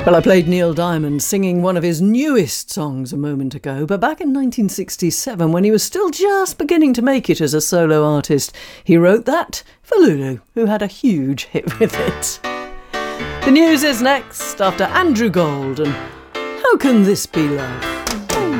Well, I played Neil Diamond singing one of his newest songs a moment ago, but back in 1967, when he was still just beginning to make it as a solo artist, he wrote that for Lulu, who had a huge hit with it. The news is next, after Andrew Gold and How Can This Be Love?